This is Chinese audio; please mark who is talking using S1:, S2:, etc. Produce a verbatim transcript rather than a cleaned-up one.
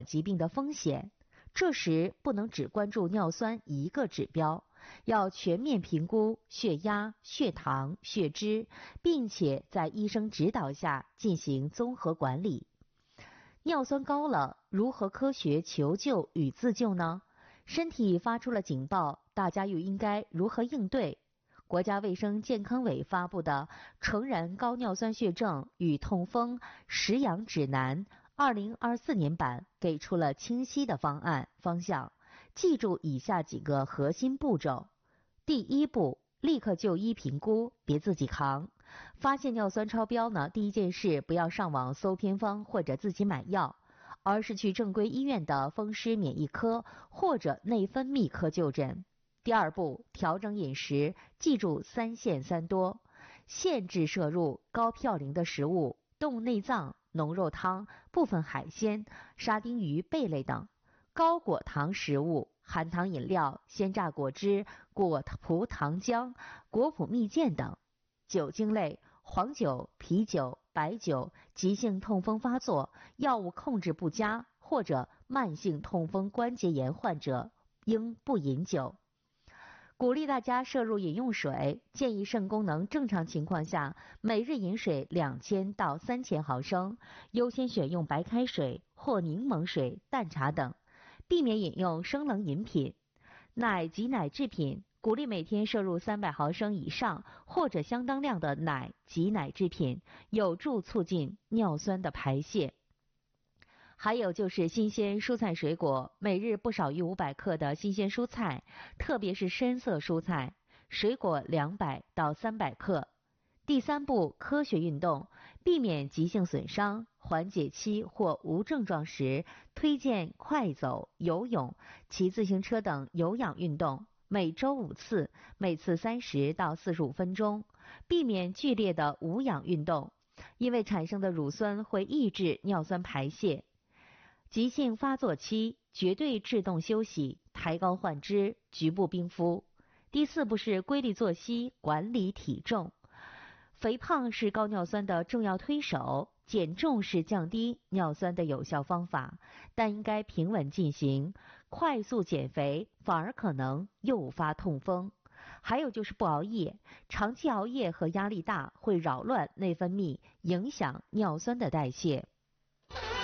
S1: 疾病的风险。这时不能只关注尿酸一个指标，要全面评估血压、血糖、血脂，并且在医生指导下进行综合管理。尿酸高了，如何科学求救与自救呢？身体发出了警报，大家又应该如何应对？国家卫生健康委发布的《成人高尿酸血症与痛风食养指南》二零二四年版给出了清晰的方案方向，记住以下几个核心步骤。第一步，立刻就医评估，别自己扛。发现尿酸超标呢，第一件事不要上网搜偏方或者自己买药，而是去正规医院的风湿免疫科或者内分泌科就诊。第二步，调整饮食，记住三限三多，限制摄入高嘌呤的食物、动内脏、浓肉汤、部分海鲜、沙丁鱼、贝类等，高果糖食物、含糖饮料、鲜榨果汁、果葡糖浆、果脯蜜饯等。酒精类，黄酒、啤酒、白酒，急性痛风发作、药物控制不佳或者慢性痛风关节炎患者应不饮酒。鼓励大家摄入饮用水，建议肾功能正常情况下每日饮水两千到三千毫升，优先选用白开水或柠檬水、淡茶等，避免饮用生冷饮品。奶及奶制品，鼓励每天摄入三百毫升以上或者相当量的奶及奶制品，有助促进尿酸的排泄。还有就是新鲜蔬菜水果，每日不少于五百克的新鲜蔬菜，特别是深色蔬菜，水果两百到三百克。第三步，科学运动，避免急性损伤，缓解期或无症状时，推荐快走、游泳、骑自行车等有氧运动，每周五次，每次三十到四十五分钟，避免剧烈的无氧运动，因为产生的乳酸会抑制尿酸排泄。急性发作期，绝对制动休息，抬高患肢，局部冰敷。第四步是规律作息，管理体重。肥胖是高尿酸的重要推手，减重是降低尿酸的有效方法，但应该平稳进行，快速减肥反而可能诱发痛风。还有就是不熬夜，长期熬夜和压力大会扰乱内分泌，影响尿酸的代谢。